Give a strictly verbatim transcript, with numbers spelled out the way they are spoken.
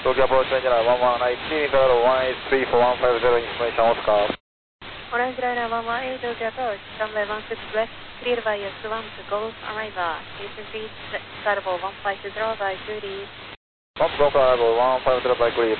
Tokyo approach Liner one one eight, clearing level one eight three four one five zero, information Oscar. Orange Liner one one eight, Tokyo approach, runway one six left, cleared by S one to Golf Arriver, station three, flight level one five zero by Judy. Golf Arrival one five zero by Judy.